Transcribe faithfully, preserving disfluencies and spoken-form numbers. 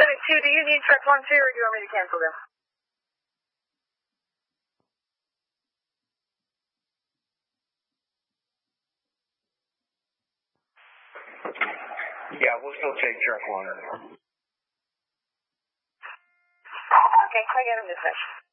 Unit two, do you need truck one too, or do you want me to cancel them? Yeah, we'll still take truck one. Okay, I got him this session.